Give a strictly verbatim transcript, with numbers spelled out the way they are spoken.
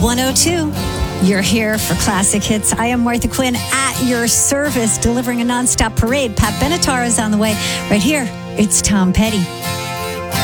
one oh two. You're here for Classic Hits. I am Martha Quinn at your service, delivering a nonstop parade. Pat Benatar is on the way. Right here, it's Tom Petty.